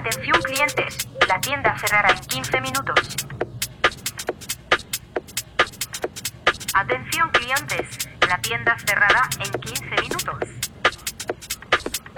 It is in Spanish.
Atención clientes, la tienda cerrará en 15 minutos. Atención clientes, la tienda cerrará en 15 minutos.